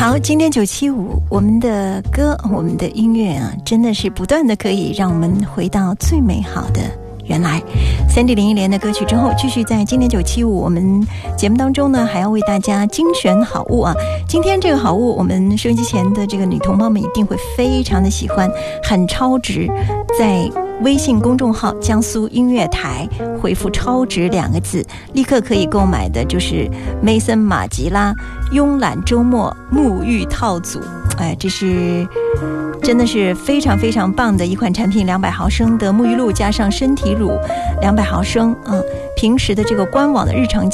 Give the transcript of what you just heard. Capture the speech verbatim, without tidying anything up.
好，今天九七五，我们的歌，我们的音乐啊，真的是不断的可以让我们回到最美好的原来。三 D 林忆莲的歌曲之后，继续在今年九七五我们节目当中呢，还要为大家精选好物啊。今天这个好物，我们收音机前的这个女同胞们一定会非常的喜欢，很超值。在微信公众号江苏音乐台回复超值两个字，立刻可以购买的就是梅森马吉拉慵懒周末沐浴套组。哎，这是真的是非常非常棒的一款产品，两百毫升的沐浴露加上身体乳，两百毫升啊、嗯，平时的这个官网的日常